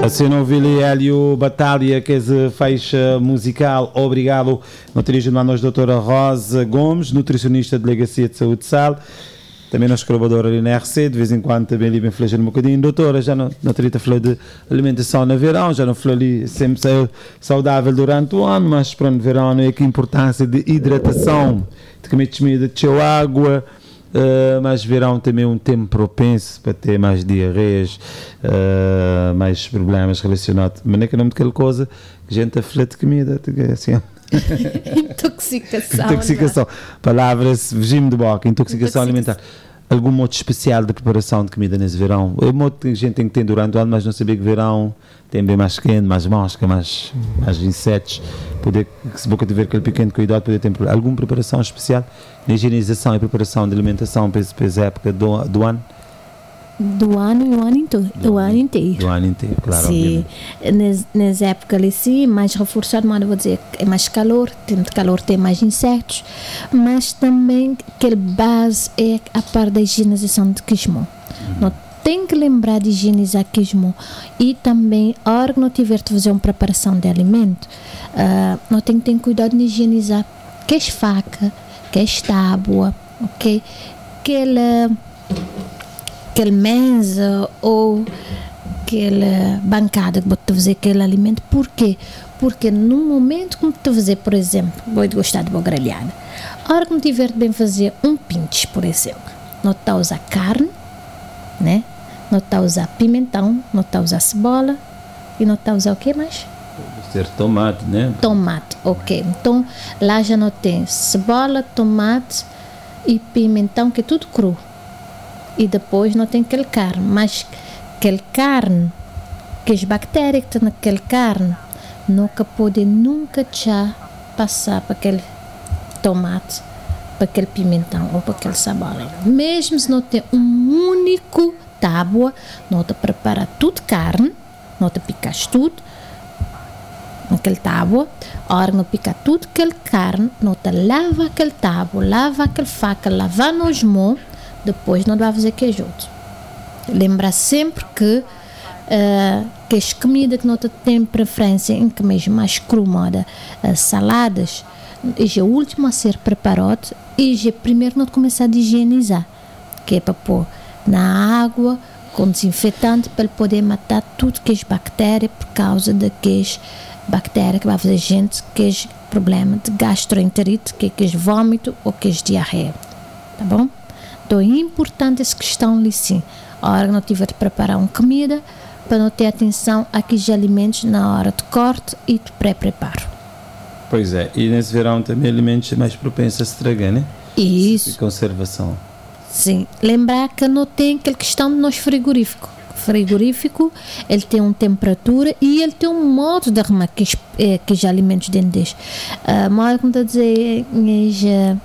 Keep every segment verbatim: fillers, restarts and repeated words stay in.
Assim não vi Hélio Batalha, que é faixa musical. Obrigado. Nutricionista a nós, doutora Rosa Gomes, nutricionista da Delegacia de Saúde de Sal. Também nós colaboradores ali na R C, de vez em quando também ali bem falando um bocadinho. Doutora, já não, não teria falado de alimentação no verão, já não falou ali sempre saudável durante o ano, mas para o verão é que a importância de hidratação, de comer comida de água. Uh, mas verão também é um tempo propenso para ter mais diarreias, uh, mais problemas relacionados. Mas não é que não é aquela coisa que a gente fala de comida, assim. Intoxicação. Intoxicação. Palavras, regime de boca, intoxicação alimentar. Algum modo especial de preparação de comida nesse verão? O modo que a gente tem que ter durante o ano, mas não sabia que verão tem bem mais quente, mais mosca, mais, mais insetos. Poder, se boca tiver aquele pequeno cuidado, poder ter alguma preparação especial na higienização e preparação de alimentação para essa época do, do ano? Do ano e o ano inteiro. Do, do ano inteiro. Do ano inteiro, claro. Sim. Nessa época ali, sim, mais reforçado, mas eu vou dizer, é mais calor, tem calor, tem mais insetos, mas também aquela base é a parte da higienização de quismo. Uhum. Não tem que lembrar de higienizar quismo e também, a hora que não tiver de fazer uma preparação de alimento, uh, não tem que ter cuidado de higienizar que é faca, que é tábua, ok? Aquela aquela mesa ou aquela bancada que você fazer aquele alimento. Por quê? Porque no momento que você fazer, por exemplo, vou gostar de boa grelhada, a hora que não tiver bem fazer um pinche, por exemplo, não está a usar carne, né? Não está a usar pimentão, não está a usar cebola e não está a usar o que mais? Ser tomate, né? Tomate, ok. Então lá já não tem cebola, tomate e pimentão, que é tudo cru. E depois não tem aquele carne, mas aquele carne, que as bactérias que estão naquele carne, nunca podem nunca já passar para aquele tomate, para aquele pimentão ou para aquele cebola. Mesmo se não tem um único tábua, não te prepara tudo carne, não te picas tudo naquele tábua, a hora que não pica tudo aquele carne, não te lava aquele tábua, lava aquele faca, lava nos mãos, depois não vai fazer queijo. Lembra sempre que uh, que as comidas que não tem preferência em comer mais cru, moda uh, saladas, é o último a ser preparado e é primeiro não começar a higienizar, que é para pôr na água com desinfetante para poder matar tudo que é bactéria por causa daqueles bactérias que vai fazer gente que é problema de gastroenterite, que é vômito ou que é diarreia, tá bom? Então é importante essa questão ali sim, a hora que não tiver de preparar uma comida, para não ter atenção àqueles alimentos na hora de corte e de pré-preparo. Pois é, e nesse verão também alimentos mais propensos a se estragar, né? Isso. E conservação. Sim, lembrar que não tem aquela questão de nós frigorífico. Frigorífico, ele tem uma temperatura e ele tem um modo de arrumar aqueles, aqueles alimentos dentro dele. Uh, mas como estou a dizer, minhas,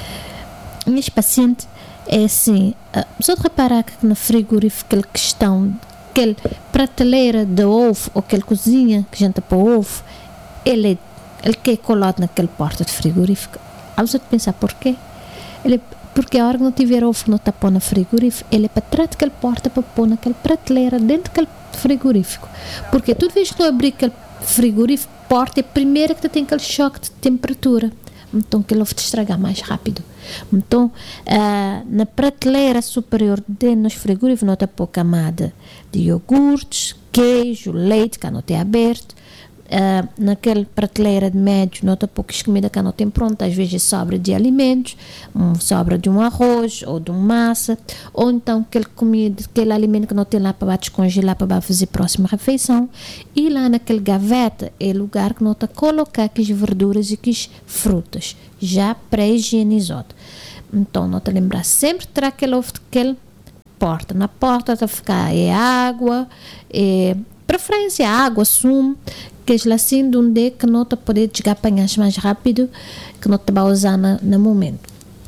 minhas pacientes, é assim, uh, só de reparar que no frigorífico aquela questão, aquela prateleira de ovo ou aquela cozinha que a gente põe ovo, ele, ele que é colado naquela porta de frigorífico. Há de pensar porquê? Ele, porque a hora que não tiver ovo que não está pondo no frigorífico, ele é para trás daquela porta para pôr naquela prateleira dentro daquele frigorífico. Porque toda vez que tu abrir aquele frigorífico, porta é a primeira que tu tem aquele choque de temperatura. Então que ele vai te estragar mais rápido. Então uh, na prateleira superior dentro dos frigoríficos não está pôr camada de iogurtes, queijo, leite que não tem aberto. Uh, naquela prateleira de médio não está poucas comida que não tem pronta, às vezes sobra de alimentos, um, sobra de um arroz ou de uma massa, ou então aquele comida, aquele alimento que não tem lá para descongelar para fazer a próxima refeição, e lá naquele gaveta é lugar que não está colocar aquelas verduras e aquelas frutas já pré-higienizado. Então não te lembrar sempre de ter aquele ovo daquele porta, na porta está ficar é água, é preferência água, sumo, que é assim de onde que não te pode chegar a apanhar mais rápido, que não te vai usar na, no momento.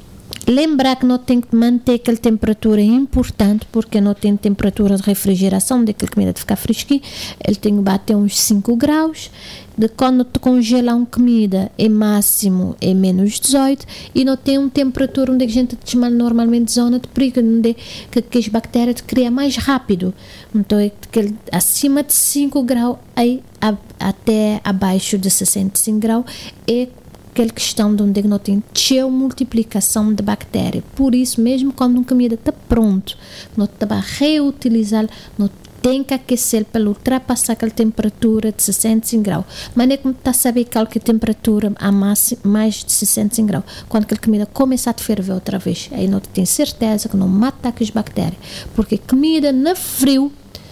lembrar que não tem que manter aquela temperatura é importante, porque não tem temperatura de refrigeração, daquela comida de ficar fresquinha, ele tem que bater uns cinco graus, de quando tu congela uma comida é máximo é menos dezoito, e não tem uma temperatura onde a gente chama normalmente zona de perigo, onde que, que as bactérias te criam mais rápido, então é que acima de cinco graus aí, a, até abaixo de sessenta e cinco graus é aquela questão de onde não tem tchau multiplicação de bactérias. Por isso, mesmo quando uma comida está pronta, não está a reutilizar, não tem que aquecer para ultrapassar aquela temperatura de sessenta e cinco graus. Mas não é como está a saber qual que é a temperatura a mais, mais de sessenta e cinco graus. Quando aquela comida começa a ferver outra vez, aí não tem certeza que não mata as bactérias. Porque comida no frio,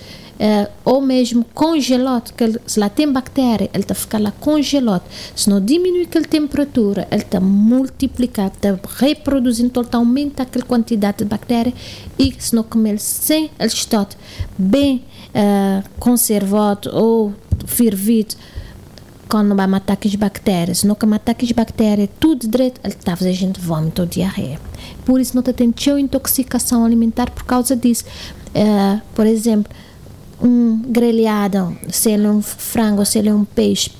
Uh, ou mesmo congelado, que ele, se lá tem bactéria, ele está a ficar lá congelado. Se não diminui aquela temperatura, ele está a multiplicar, está reproduzindo, então ele está a aumentar aquela quantidade de bactéria, e se não comer sem ele está bem uh, conservado ou fervido, quando vai matar as bactérias, se não matar as bactérias tudo direito, ele está a fazer a gente vômito ou diarreia. Por isso não está tendo intoxicação alimentar por causa disso. Uh, por exemplo, um grelhado, se ele é um frango, se ele é um peixe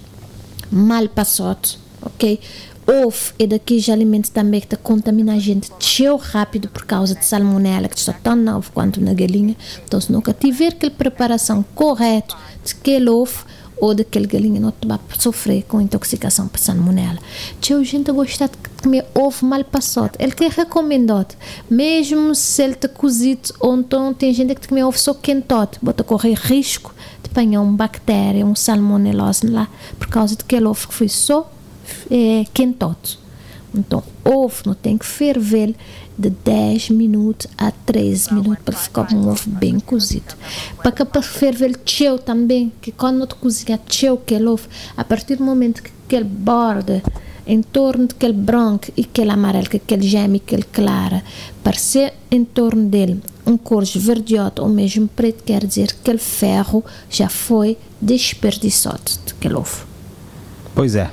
mal passado, ok? Ovo é daqueles alimentos também que contamina a gente tão rápido por causa de salmonela, que está tão novo quanto na galinha. Então, se nunca tiver aquela preparação correta de aquele ovo ou daquele galinha, não vai sofrer com intoxicação por salmonela. Tinha gente gosta de comer ovo mal passado. Ele que é recomendado, mesmo se ele está cozido, ou então tem gente que come ovo só quentado, bota correr risco de apanhar uma bactéria, um salmonelose lá, por causa daquele ovo que foi só é, quentado. Então, ovo não tem que ferver de dez minutos a treze minutos para ficar um ovo bem cozido. Para que para ferver tchau também, que quando tu cozinha tchau aquele ovo, a partir do momento que aquele borda em torno daquele branco e aquele amarelo, que aquele geme e aquele clara, para ser em torno dele um cor esverdeado ou mesmo preto, quer dizer que aquele ferro já foi desperdiçado daquele ovo. Pois é.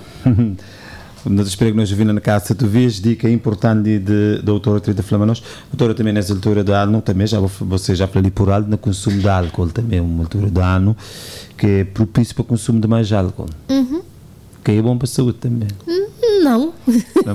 Nós esperamos que nós vimos na casa, tu vês dica importante de doutora Trita Flamanos. Doutora, também nessa altura do ano, também já você já falou ali por alto, no consumo de álcool, também uma altura do ano que é propício para o consumo de mais álcool. Uhum. Que é bom para a saúde também. Não. Não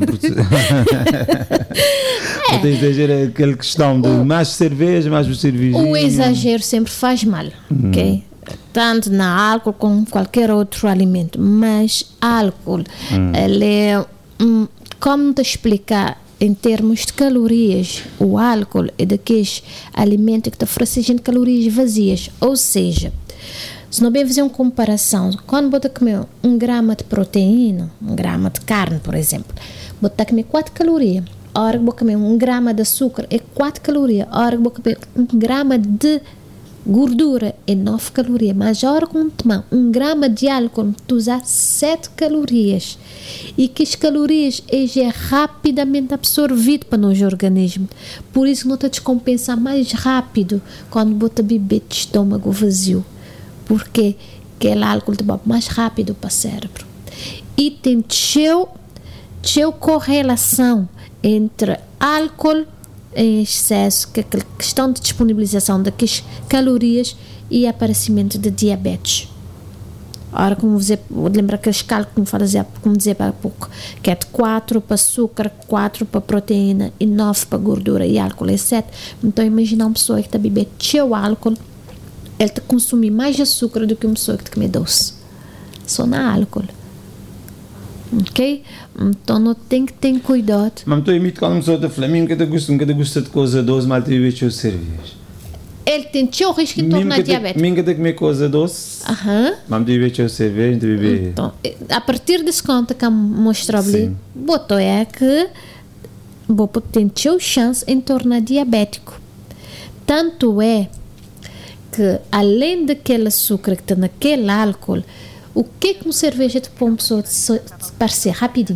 é. Tem exagero, aquela questão de o, mais cerveja, mais cervejinha. O exagero sempre faz mal, hum. ok? Tanto na álcool como qualquer outro alimento, mas álcool, hum. ele é, hum, como te explicar em termos de calorias, o álcool é daqueles alimentos que te oferecem calorias vazias, ou seja, se não bem fazer uma comparação, quando você comer um grama de proteína, um grama de carne, por exemplo, você está a comer quatro calorias. A hora que você comer um grama de açúcar é quatro calorias. A hora que você comer um grama de gordura é nove calorias. Mas a hora que você tomar um grama de álcool, tu usas sete calorias. E que as calorias é rapidamente absorvido para o nosso organismo. Por isso não te descompensa mais rápido quando você beber de estômago vazio. Porque aquele álcool te bota mais rápido para o cérebro. E tem tchau, tchau correlação entre álcool em excesso, que é a questão de disponibilização daquelas calorias e aparecimento de diabetes. Ora, como dizer, vou lembrar aqueles cálculos, como fazia, como dizer há pouco, que é de quatro para açúcar, quatro para proteína e nove para gordura, e álcool é sete. Então, imagina uma pessoa que está a beber tchau álcool, ele está a consumir mais açúcar do que uma pessoa que está a comer doce. Só na álcool. Ok? Então não tem que ter cuidado. Mas estou a imitar quando uma pessoa está falando, que gosta, que gosta de coisa doce, mas tem beber cerveja. Ele tem o risco de tornar diabético. Minha tem que comer coisa doce, uh-huh. mas tem beber cerveja, tem beber... Então, a partir desse conta que mostra ali, botou é que tem chance em tornar diabético. Tanto é que além daquele açúcar que está naquele álcool, o que é que uma cerveja te põe uma pessoa parecer rapidinho?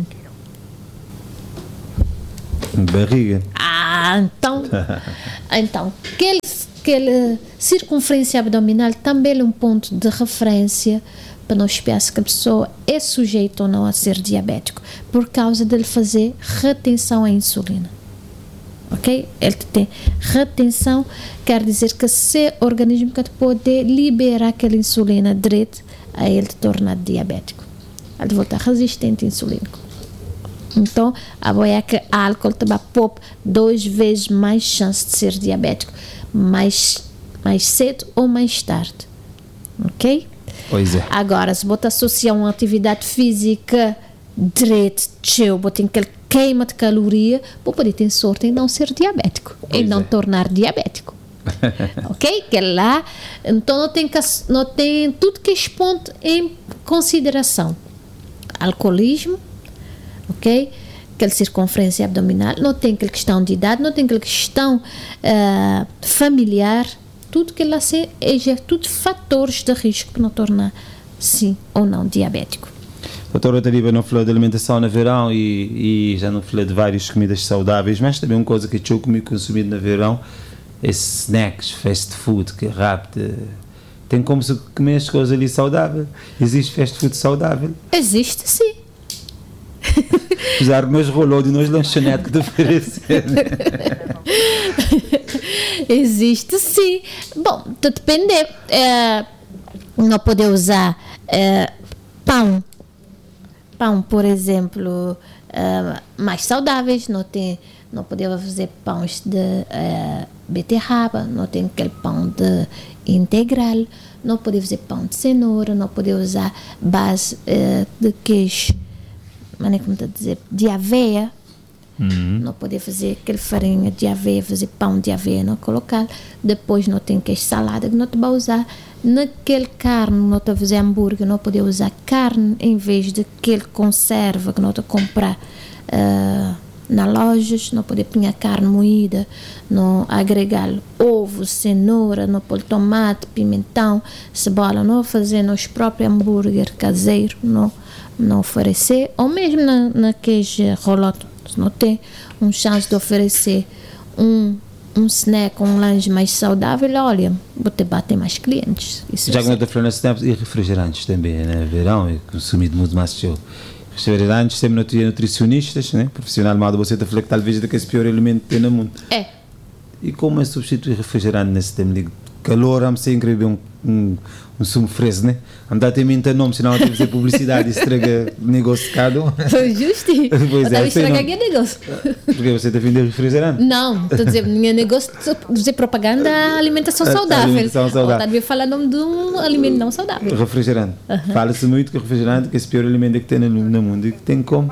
Barriga. Ah, então, então aquele, aquele circunferência abdominal também é um ponto de referência para nós pensar que a pessoa é sujeita ou não a ser diabético, por causa dele fazer retenção à insulina. ok? Ele tem retenção, quer dizer que se o organismo que pode liberar aquela insulina direito, aí ele te torna diabético. Ele volta resistente insulínico. Então, a boia é que álcool te vai pôr duas vezes mais chance de ser diabético, mais, mais cedo ou mais tarde, ok? Pois é. Agora, se você associar uma atividade física direito, teu, você tem aquele queima de caloria, você pode ter sorte em não ser diabético, Pois em não é. tornar diabético. Ok? Que lá, então não tem, que, não tem tudo que esse ponto em consideração. Alcoolismo, ok? Aquela circunferência abdominal, não tem aquela questão de idade, não tem aquela questão uh, familiar, tudo que lá se é tudo fatores de risco que não torna sim ou não diabético. Doutora Tariba não falou de alimentação no verão e, e já não falou de várias comidas saudáveis, mas também uma coisa que eu comi consumido no verão é snacks, fast food, que é rápido. Tem como se comer as coisas ali saudável. Existe fast food saudável. Existe sim. Usar meus rolô de nós lanchonete que te oferecer. Existe sim. Bom, tudo depende. É, não poder usar é, pão. Pão, por exemplo, é, mais saudáveis. Não tem, não poder fazer pães de é, beterraba. Não tem aquele pão de integral. Não poder fazer pão de cenoura. Não poder usar base é, de queijo. Mas nem como está a dizer, de aveia. Uhum. Não poder fazer aquele farinha de aveia, fazer pão de aveia, não colocar. Depois não tem que salada que não te vai usar. Naquele carne, não te fazer hambúrguer, não poder usar carne em vez de aquele conserva que não te comprar uh, na lojas. Não poder pôr carne moída, não agregar ovo, cenoura, não pôr tomate, pimentão, cebola, não fazer nos próprios hambúrguer caseiro, não. Não oferecer, ou mesmo na, na queijo rolote, se não tem um chance de oferecer um, um snack, um lanche mais saudável, olha, você bater mais clientes. Isso Já que não estou falando nesse tempo, e refrigerantes também, né? Verão, é consumido muito mais seu. Refrigerantes, sempre nutricionistas, né? Profissional mal, você está falando que talvez é o pior elemento que tem no mundo. É. E como é substituir refrigerante nesse tempo de calor, vamos ser incrível um, um, um sumo fresco, né? Andar tem muito nome, senão tem que fazer publicidade e estraga o negócio de cada um. Foi justo. Pois é, estragar o negócio. Porque você está vindo de refrigerante? Não, estou dizendo, meu negócio de fazer propaganda é alimentação saudável. Alimentação saudável. Está a falar o nome de um alimento não saudável. Refrigerante. Uh-huh. Fala-se muito que o refrigerante que é o pior alimento que tem no, no mundo e que tem como.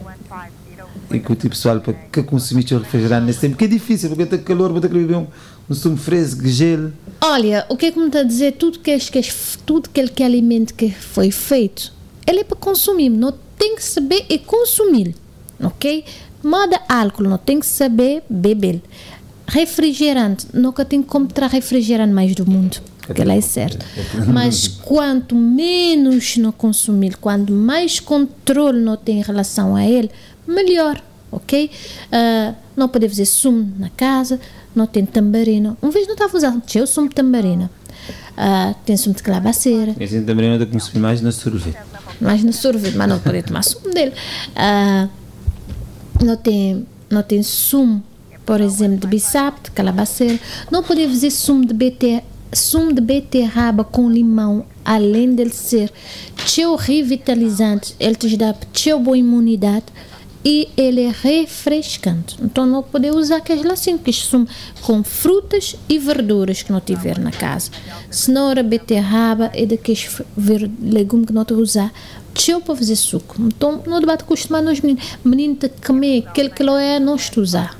E que o tipo pessoal para que consumir o refrigerante nesse tempo, que é difícil, porque tem calor, vou ter que beber um, um sumo fresco, gelo. Olha, o que é que me está a dizer? Tudo que, que, tudo aquele que alimento que foi feito, ele é para consumir, não tem que saber e consumir, ok? Moda álcool, não tem que saber beber. Refrigerante, nunca tem como tirar refrigerante mais do mundo, porque lá é certo. Mas quanto menos não consumir, quanto mais controle não tem em relação a ele, melhor, ok? Uh, não pode fazer sumo na casa, não tem tambarina. Uma vez não estava usando, tinha o sumo de tambarina. Uh, tem sumo de calabaceira. Esse tambarina tem que consumir mais na sorvete. Mais na sorvete, mas não pode tomar sumo dele. Uh, não, tem, não tem sumo, por exemplo, de bisapo, de calabaceira. Não pode fazer sumo de beterraba. Sumo de beterraba com limão, além de ser teu revitalizante, ele te dá teu boa imunidade e ele é refrescante. Então não pode usar aqueles lacinhos, que são com frutas e verduras que não tiver na casa. Cenoura, beterraba e daqueles legumes que não te usar, teu para fazer suco. Então não debate acostumar nos meninos. Menino te comer aquele que não é, não te usar.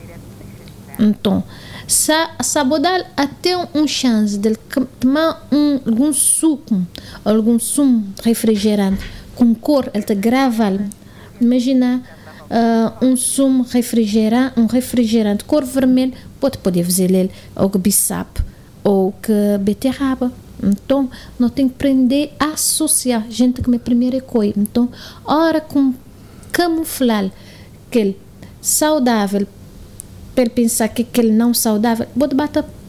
Então Sa, sabodal até um chance de tomar um, algum suco, algum sumo refrigerante com cor, ele te grava. Imagina uh, um sumo refrigerante, um refrigerante cor vermelho, pode poder fazer ele ou que bisapo ou que beterraba. Então, não tem que aprender a associar. Gente que me primeiro é coisa. Então, hora com camuflar aquele saudável, para pensar que aquele não saudável, pode bater